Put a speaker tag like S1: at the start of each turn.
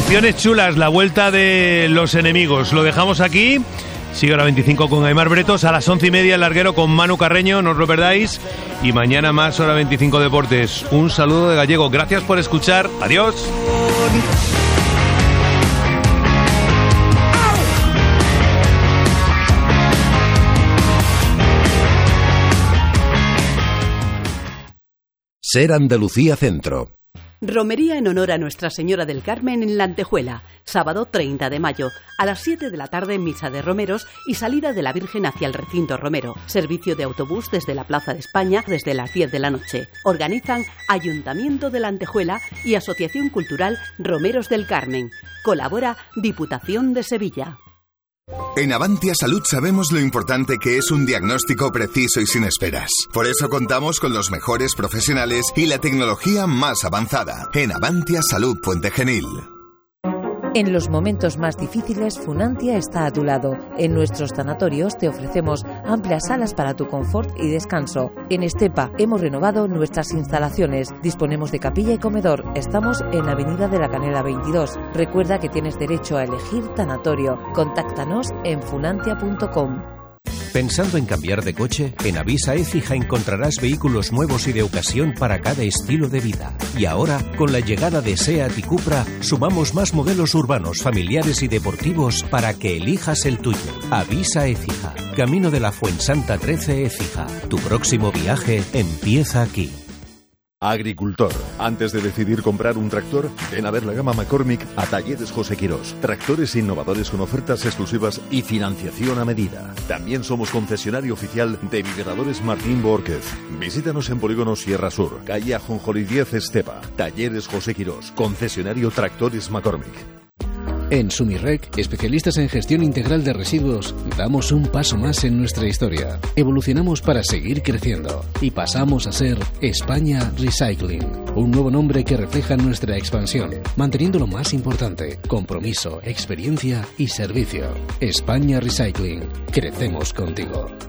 S1: Canciones chulas, la vuelta de Los Enemigos. Lo dejamos aquí. Sigue Hora 25 con Aimar Bretos. A las 11:30 el larguero con Manu Carreño, no os lo perdáis. Y mañana más Hora 25 Deportes. Un saludo de Gallego. Gracias por escuchar. Adiós.
S2: Ser Andalucía Centro.
S3: Romería en honor a Nuestra Señora del Carmen en La Antejuela, sábado 30 de mayo, a las 7 de la tarde misa de romeros y salida de la Virgen hacia el recinto romero. Servicio de autobús desde la Plaza de España desde las 10 de la noche. Organizan Ayuntamiento de La Antejuela y Asociación Cultural Romeros del Carmen. Colabora Diputación de Sevilla.
S4: En Avantia Salud sabemos lo importante que es un diagnóstico preciso y sin esperas. Por eso contamos con los mejores profesionales y la tecnología más avanzada. En Avantia Salud Puente Genil.
S5: En los momentos más difíciles, Funantia está a tu lado. En nuestros tanatorios te ofrecemos amplias salas para tu confort y descanso. En Estepa hemos renovado nuestras instalaciones. Disponemos de capilla y comedor. Estamos en la Avenida de la Canela 22. Recuerda que tienes derecho a elegir tanatorio. Contáctanos en funantia.com.
S2: ¿Pensando en cambiar de coche? En Avisa Écija encontrarás vehículos nuevos y de ocasión para cada estilo de vida. Y ahora, con la llegada de SEAT y Cupra, sumamos más modelos urbanos, familiares y deportivos para que elijas el tuyo. Avisa Écija, Camino de la Fuensanta 13 Écija. Tu próximo viaje empieza aquí.
S6: Agricultor, antes de decidir comprar un tractor, ven a ver la gama McCormick a Talleres José Quirós. Tractores innovadores con ofertas exclusivas y financiación a medida. También somos concesionario oficial de vibradores Martín Borquez. Visítanos en Polígono Sierra Sur, calle Ajonjolí 10 Estepa. Talleres José Quirós, concesionario Tractores McCormick.
S7: En Sumirrec, especialistas en gestión integral de residuos, damos un paso más en nuestra historia. Evolucionamos para seguir creciendo y pasamos a ser España Recycling, un nuevo nombre que refleja nuestra expansión, manteniendo lo más importante: compromiso, experiencia y servicio. España Recycling, crecemos contigo.